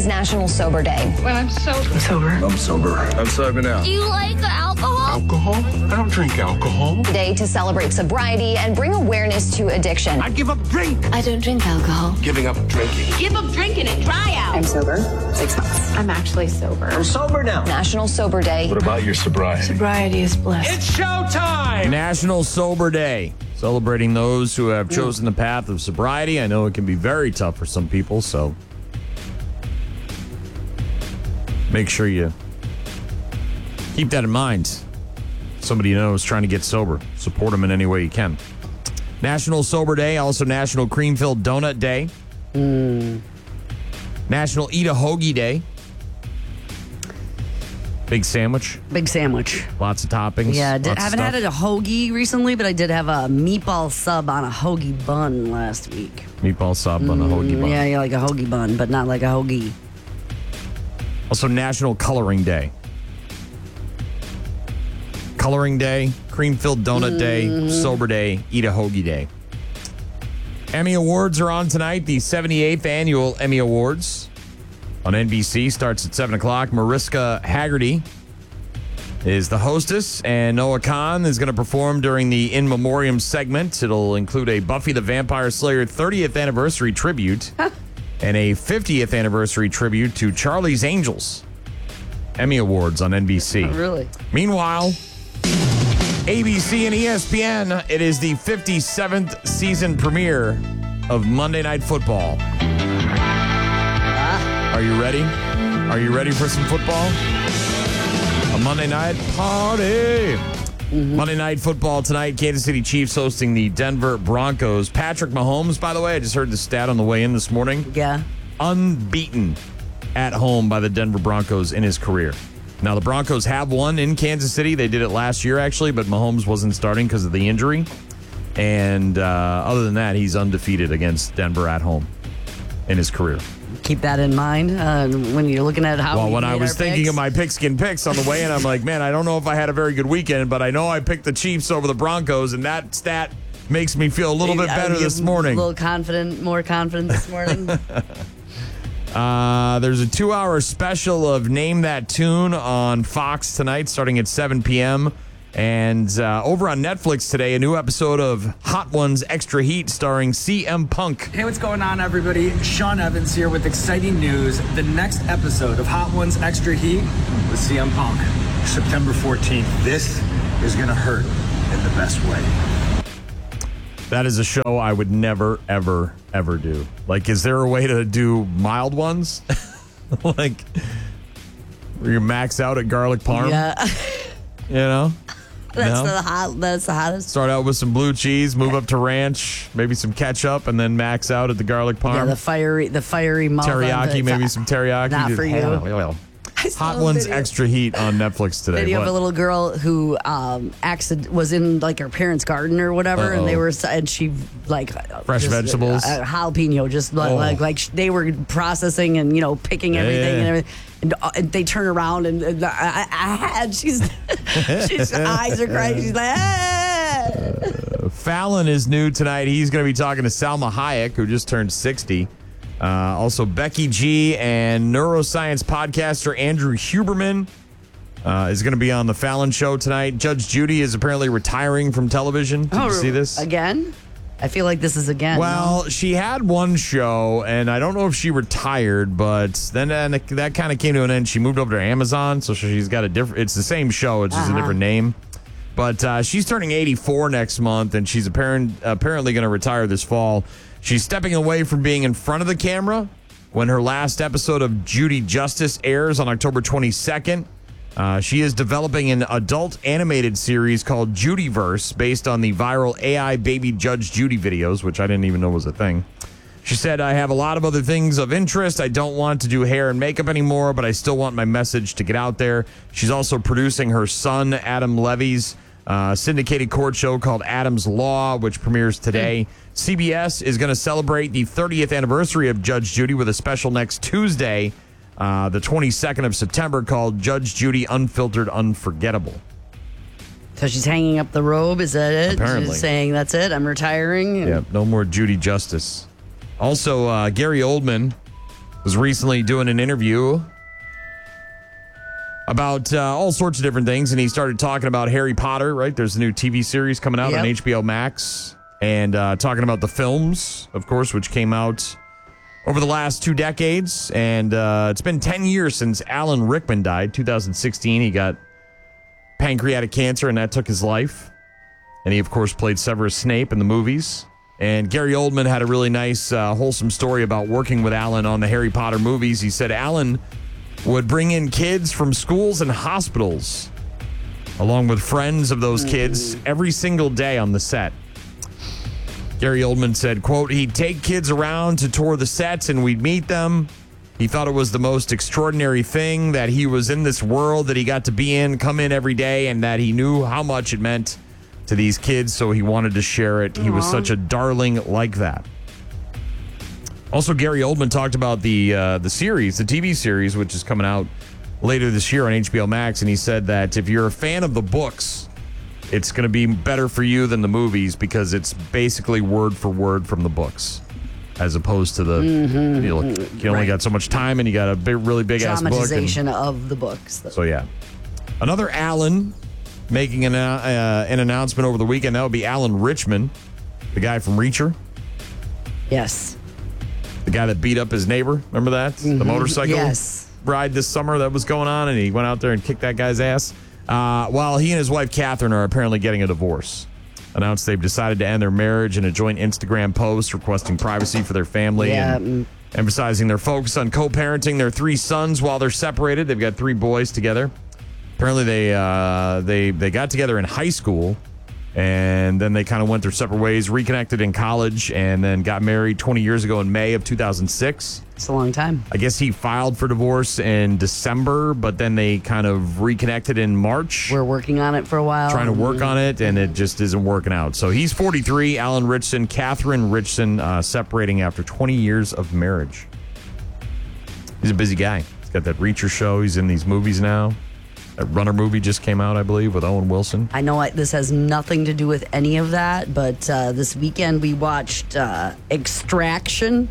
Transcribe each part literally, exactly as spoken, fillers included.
National Sober Day. Well, I'm sober. I'm sober. I'm sober. I'm sober now. Do you like alcohol? Alcohol? I don't drink alcohol. Day to celebrate sobriety and bring awareness to addiction. I give up drink. I don't drink alcohol. Giving up drinking. Give up drinking and dry out. I'm sober. Six months. I'm actually sober. I'm sober now. National Sober Day. What about your sobriety? Sobriety is bliss. It's showtime! National Sober Day. Celebrating those who have chosen the path of sobriety. I know it can be very tough for some people, so make sure you keep that in mind. Somebody you know is trying to get sober. Support them in any way you can. National Sober Day, also National Cream-Filled Donut Day. Mm. National Eat a Hoagie Day. Big sandwich. Big sandwich. Lots of toppings. Yeah, I did, lots of haven't stuff. had a hoagie recently, but I did have a meatball sub on a hoagie bun last week. Meatball sub on a hoagie bun. Yeah, yeah, like a hoagie bun, but not like a hoagie. Also National Coloring Day. Coloring Day, Cream-Filled Donut Day, Sober Day, Eat a Hoagie Day. Emmy Awards are on tonight. The seventy-eighth Annual Emmy Awards on N B C starts at seven o'clock. Mariska Hargitay is the hostess, and Noah Khan is going to perform during the In Memoriam segment. It'll include a Buffy the Vampire Slayer thirtieth anniversary tribute and a fiftieth anniversary tribute to Charlie's Angels. Emmy Awards on N B C. Oh, really? Meanwhile, A B C and E S P N, it is the fifty-seventh season premiere of Monday Night Football. Are you ready? Are you ready for some football? A Monday night party. Mm-hmm. Monday Night Football tonight. Kansas City Chiefs hosting the Denver Broncos. Patrick Mahomes, by the way, I just heard the stat on the way in this morning. Yeah. Unbeaten at home by the Denver Broncos in his career. Now, the Broncos have won in Kansas City. They did it last year, actually, but Mahomes wasn't starting because of the injury. And uh, other than that, he's undefeated against Denver at home in his career. Keep that in mind uh, when you're looking at how Well, we when I made was our thinking picks. of my pigskin picks on the way in, I'm like, man, I don't know if I had a very good weekend, but I know I picked the Chiefs over the Broncos, and that stat makes me feel a little bit better Uh, this morning. A little confident, more confident this morning. Uh, there's a two-hour special of Name That Tune on Fox tonight, starting at seven p.m. And uh, over on Netflix today, a new episode of Hot Ones Extra Heat starring C M Punk. Hey, what's going on, everybody? Sean Evans here with exciting news. The next episode of Hot Ones Extra Heat with C M Punk. September fourteenth. This is going to hurt in the best way. That is a show I would never, ever, ever do. Like, is there a way to do mild ones? Like, where you max out at garlic parm? Yeah. You know? That's No? the hot. That's the hottest. Start out with some blue cheese, move up to ranch, maybe some ketchup, and then max out at the garlic parm. Yeah, the fiery, the fiery malt. teriyaki, maybe some teriyaki. Not for you. I saw Hot a Ones video- Extra Heat on Netflix today. Video What? of a little girl who um accident was in like her parents' garden or whatever, Uh-oh. and they were and she like Fresh just, vegetables? uh, jalapeno, just like, Oh. like like sh- they were processing and you know picking everything Yeah. and everything. And, uh, and they turn around and, and I, I, I had she's she's eyes are crying. She's like, ah. Fallon is new tonight. He's going to be talking to Salma Hayek, who just turned sixty. Uh, also, Becky G and neuroscience podcaster Andrew Huberman uh, is going to be on the Fallon show tonight. Judge Judy is apparently retiring from television. Did you see this? again? I feel like this is again. Well, she had one show, and I don't know if she retired, but then uh, that kind of came to an end. She moved over to Amazon, so she's got a different. It's the same show, it's just Uh-huh. a different name. But uh, she's turning eighty-four next month, and she's apparent, apparently going to retire this fall. She's stepping away from being in front of the camera when her last episode of Judy Justice airs on October twenty-second. Uh, she is developing an adult animated series called Judyverse based on the viral A I baby Judge Judy videos, which I didn't even know was a thing. She said, I have a lot of other things of interest. I don't want to do hair and makeup anymore, but I still want my message to get out there. She's also producing her son, Adam Levy's uh, syndicated court show called Adam's Law, which premieres today. C B S is going to celebrate the thirtieth anniversary of Judge Judy with a special next Tuesday, uh, the twenty-second of September, called Judge Judy Unfiltered Unforgettable. So she's hanging up the robe. Is that it? Apparently. She's saying that's it. I'm retiring. Yeah, no more Judy Justice. Also, uh, Gary Oldman was recently doing an interview about uh, all sorts of different things, and he started talking about Harry Potter, right? There's a new T V series coming out Yep. on H B O Max, and uh, talking about the films, of course, which came out over the last two decades. And uh, it's been ten years since Alan Rickman died. two thousand sixteen, he got pancreatic cancer, and that took his life. And he, of course, played Severus Snape in the movies. And Gary Oldman had a really nice, uh, wholesome story about working with Alan on the Harry Potter movies. He said Alan would bring in kids from schools and hospitals, along with friends of those kids, every single day on the set. Gary Oldman said, quote, he'd take kids around to tour the sets and we'd meet them. He thought it was the most extraordinary thing that he was in this world that he got to be in, come in every day, and that he knew how much it meant to these kids, so he wanted to share it. Aww. He was such a darling like that. Also, Gary Oldman talked about the uh, the series, the T V series, which is coming out later this year on H B O Max, and he said that if you're a fan of the books, it's going to be better for you than the movies because it's basically word for word from the books, as opposed to the mm-hmm. you, know, you only right. got so much time and you got a big, really big ass book. Dramatization of the books. So yeah, another Alan making an uh, an announcement over the weekend. That would be Alan Richman, the guy from Reacher. Yes. The guy that beat up his neighbor. Remember that? Mm-hmm. The motorcycle yes. ride this summer that was going on, and he went out there and kicked that guy's ass. Uh, while he and his wife, Catherine, are apparently getting a divorce. Announced they've decided to end their marriage in a joint Instagram post requesting privacy for their family yeah. and emphasizing their focus on co-parenting their three sons while they're separated. They've got three boys together. Apparently, they uh, they they got together in high school, and then they kind of went their separate ways, reconnected in college, and then got married twenty years ago in May of two thousand six. It's a long time. I guess he filed for divorce in December, but then they kind of reconnected in March. We're working on it for a while. Trying to work on it, and it just isn't working out. So he's forty-three, Alan Richson, Catherine Richson, uh, separating after twenty years of marriage. He's a busy guy. He's got that Reacher show. He's in these movies now. That Runner movie just came out, I believe, with Owen Wilson. I know I, this has nothing to do with any of that, but uh, this weekend we watched uh, Extraction.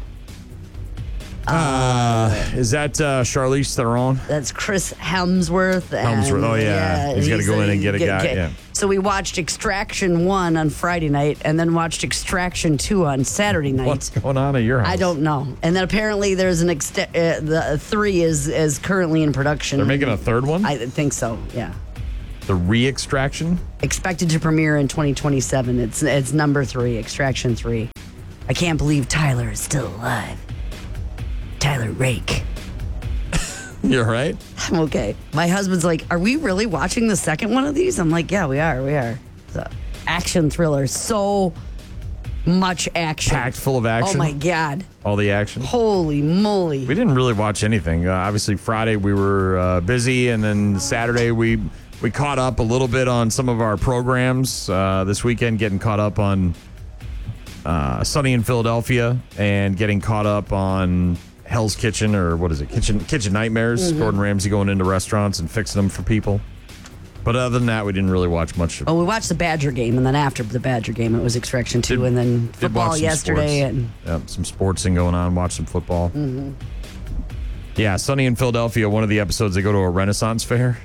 Uh, is that uh, Charlize Theron? That's Chris Hemsworth. And, Hemsworth, oh, yeah. He's gotta go in and get a guy, yeah. So we watched Extraction one on Friday night and then watched Extraction two on Saturday night. What's going on at your house? I don't know. And then apparently there's an ext- uh, the three is is currently in production. They're making a third one? I think so, yeah. The re-extraction? Expected to premiere in twenty twenty-seven. It's it's number three, Extraction three. I can't believe Tyler is still alive. Tyler Rake. You're right. I'm okay. My husband's like, are we really watching the second one of these? I'm like, yeah, we are. We are. So, action thriller. So much action. Packed full of action. Oh, my God. All the action. Holy moly. We didn't really watch anything. Uh, obviously, Friday we were uh, busy, and then Saturday we we caught up a little bit on some of our programs. Uh, this weekend, getting caught up on uh, Sunny in Philadelphia and getting caught up on Hell's Kitchen, or what is it? Kitchen Kitchen Nightmares. Mm-hmm. Gordon Ramsay going into restaurants and fixing them for people. But other than that, we didn't really watch much. Oh, we watched the Badger game, and then after the Badger game, it was Extraction two, did, and then football yesterday. Sports. and Yep, some sportsing going on. Watch some football. Mm-hmm. Yeah, Sunny in Philadelphia, one of the episodes, they go to a Renaissance fair.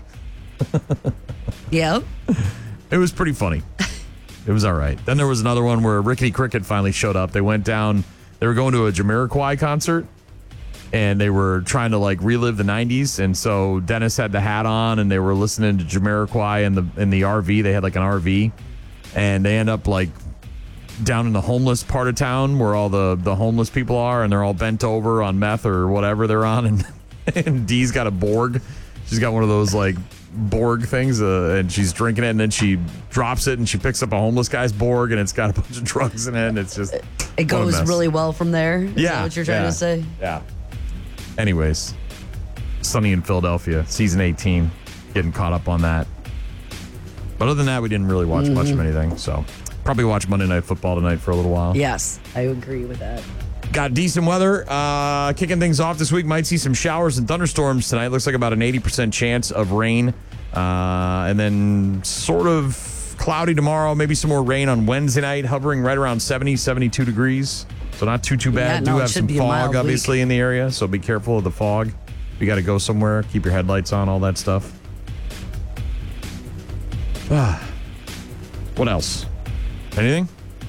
Yep. It was pretty funny. It was all right. Then there was another one where Rickety Cricket finally showed up. They went down, they were going to a Jamiroquai concert, and they were trying to like relive the nineties. And so Dennis had the hat on, and they were listening to Jamiroquai in the in the R V. They had like an R V, and they end up like down in the homeless part of town where all the, the homeless people are, and they're all bent over on meth or whatever they're on. And, and Dee's got a Borg. She's got one of those like Borg things, uh, and she's drinking it, and then she drops it, and she picks up a homeless guy's Borg, and it's got a bunch of drugs in it, and it's just it goes really well from there. Is yeah, that what you're trying yeah, to say? Yeah. Anyways, Sunny in Philadelphia, season eighteen, getting caught up on that. But other than that, we didn't really watch mm-hmm. much of anything. So probably watch Monday Night Football tonight for a little while. Yes, I agree with that. Got decent weather. Uh, kicking things off this week. Might see some showers and thunderstorms tonight. Looks like about an eighty percent chance of rain. Uh, and then sort of cloudy tomorrow. Maybe some more rain on Wednesday night. Hovering right around seventy, seventy-two degrees. So not too, too bad. Yeah, Do no, it have should some be a mild fog, obviously, week. in the area, so be careful of the fog. If you got to go somewhere, keep your headlights on, all that stuff. Ah. What else? Anything?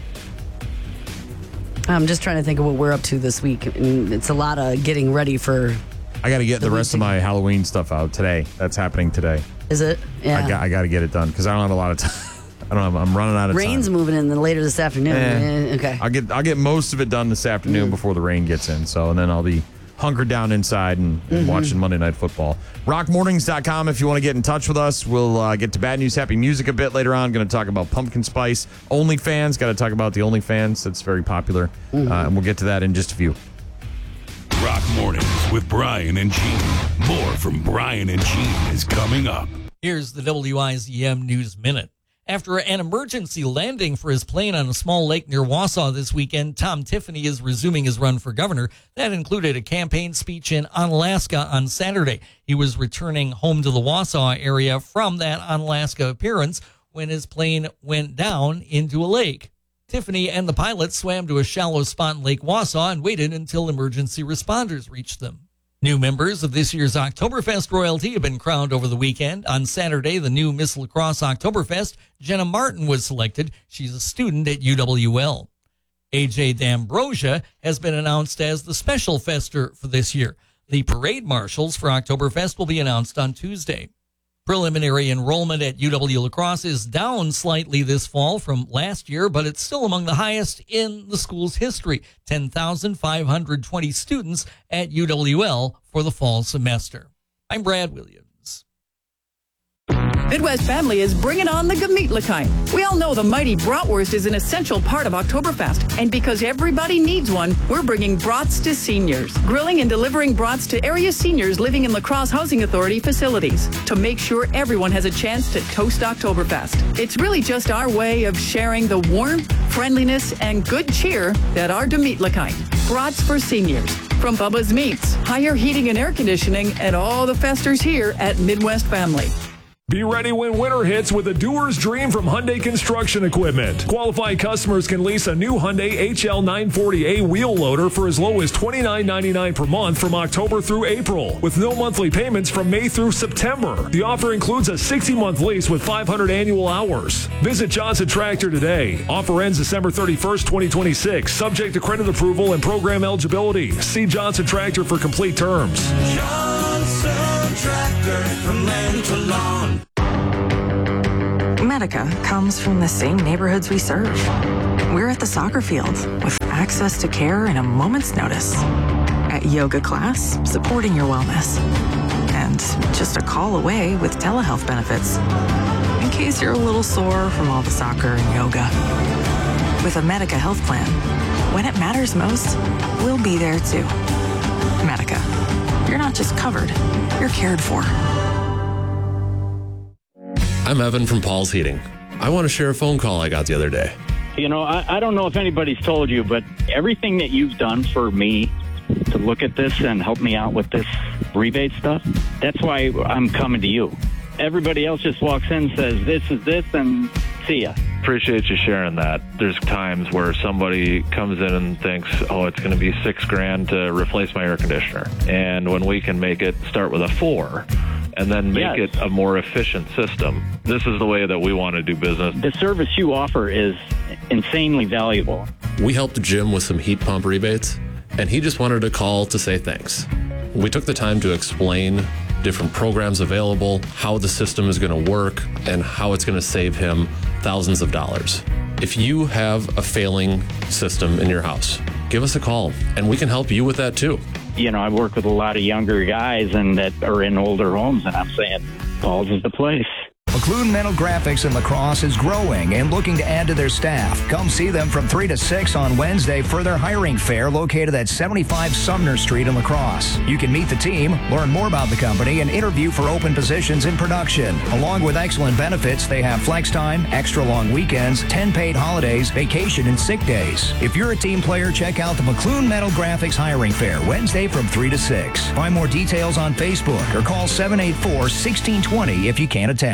I'm just trying to think of what we're up to this week. And it's a lot of getting ready for. I got to get the, The rest of week- my Halloween stuff out today. That's happening today. Is it? Yeah. I got I got to get it done because I don't have a lot of time. I don't have, I'm running out of Rain's time. moving in then later this afternoon. Eh. Eh, okay. I'll get I'll get most of it done this afternoon before the rain gets in. So and then I'll be hunkered down inside and, and Mm-hmm. watching Monday Night Football. rock mornings dot com if you want to get in touch with us. We'll uh, get to bad news, happy music a bit later on. Going to talk about Pumpkin Spice. OnlyFans. Got to talk about the OnlyFans. That's very popular. Mm-hmm. Uh, and we'll get to that in just a few. Rock Mornings with Brian and Gene. More from Brian and Gene is coming up. Here's the W I Z M News Minute. After an emergency landing for his plane on a small lake near Wausau this weekend, Tom Tiffany is resuming his run for governor. That included a campaign speech in Onalaska on Saturday. He was returning home to the Wausau area from that Onalaska appearance when his plane went down into a lake. Tiffany and the pilot swam to a shallow spot in Lake Wausau and waited until emergency responders reached them. New members of this year's Oktoberfest royalty have been crowned over the weekend. On Saturday, the new Miss Lacrosse Oktoberfest, Jenna Martin, was selected. She's a student at U W L. A J D'Ambrosia has been announced as the special fester for this year. The parade marshals for Oktoberfest will be announced on Tuesday. Preliminary enrollment at U W La Crosse is down slightly this fall from last year, but it's still among the highest in the school's history. ten thousand five hundred twenty students at U W L for the fall semester. I'm Brad Williams. Midwest Family is bringing on the Gemütlichkeit. We all know the mighty bratwurst is an essential part of Oktoberfest, and because everybody needs one, we're bringing brats to seniors, grilling and delivering brats to area seniors living in La Crosse Housing Authority facilities to make sure everyone has a chance to toast Oktoberfest. It's really just our way of sharing the warmth, friendliness, and good cheer that are Gemütlichkeit. Brats for seniors. From Bubba's Meats, higher heating and air conditioning, and all the festers here at Midwest Family. Be ready when winter hits with a doer's dream from Hyundai Construction Equipment. Qualified customers can lease a new Hyundai H L nine forty A wheel loader for as low as twenty-nine ninety-nine per month from October through April, with no monthly payments from May through September. The offer includes a sixty-month lease with five hundred annual hours. Visit Johnson Tractor today. Offer ends December thirty-first, twenty twenty-six, subject to credit approval and program eligibility. See Johnson Tractor for complete terms. Johnson Tractor, from land to lawn. Medica comes from the same neighborhoods we serve. We're at the soccer field with access to care in a moment's notice. At yoga class, supporting your wellness. And just a call away with telehealth benefits. In case you're a little sore from all the soccer and yoga. With a Medica health plan, when it matters most, we'll be there too. Medica. You're not just covered, you're cared for. I'm Evan from Paul's Heating. I want to share a phone call I got the other day. You know, I, I don't know if anybody's told you, but everything that you've done for me to look at this and help me out with this rebate stuff, that's why I'm coming to you. Everybody else just walks in and says, this is this, and see ya. Appreciate you sharing that. There's times where somebody comes in and thinks, oh, it's going to be six grand to replace my air conditioner. And when we can make it start with a four and then make Yes. it a more efficient system, this is the way that we want to do business. The service you offer is insanely valuable. We helped Jim with some heat pump rebates, and he just wanted to call to say thanks. We took the time to explain different programs available, how the system is going to work, and how it's going to save him thousands of dollars. If you have a failing system in your house, give us a call, and we can help you with that too. You know, I work with a lot of younger guys and that are in older homes, and I'm saying, Paul's is the place. McClune Metal Graphics in La Crosse is growing and looking to add to their staff. Come see them from three to six on Wednesday for their hiring fair located at seventy-five Sumner Street in La Crosse. You can meet the team, learn more about the company, and interview for open positions in production. Along with excellent benefits, they have flex time, extra long weekends, ten paid holidays, vacation, and sick days. If you're a team player, check out the McClune Metal Graphics hiring fair Wednesday from three to six. Find more details on Facebook or call seven eight four, one six two zero if you can't attend.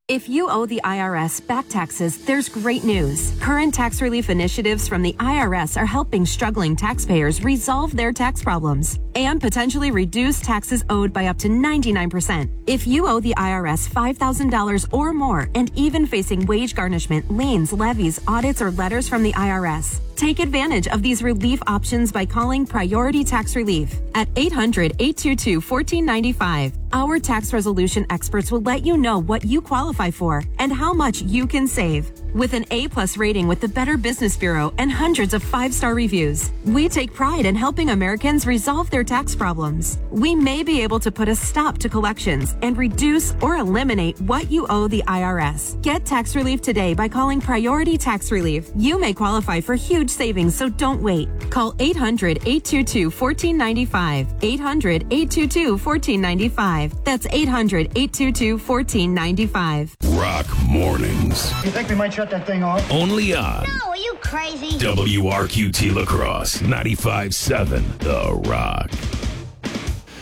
If you owe the I R S back taxes, there's great news. Current tax relief initiatives from the I R S are helping struggling taxpayers resolve their tax problems and potentially reduce taxes owed by up to ninety-nine percent. If you owe the I R S five thousand dollars or more and even facing wage garnishment, liens, levies, audits, or letters from the I R S, take advantage of these relief options by calling Priority Tax Relief at eight hundred, eight two two, one four nine five. Our tax resolution experts will let you know what you qualify for and how much you can save. With an A-plus rating with the Better Business Bureau and hundreds of five-star reviews, we take pride in helping Americans resolve their tax problems. We may be able to put a stop to collections and reduce or eliminate what you owe the I R S. Get tax relief today by calling Priority Tax Relief. You may qualify for huge savings, so don't wait. Call eight hundred, eight two two, one four nine five. eight hundred, eight two two, one four nine five. That's eight hundred, eight two two, one four nine five. Rock Mornings. You think we might shut that thing off? Only on No, are you crazy? W R Q T Lacrosse ninety-five point seven The Rock.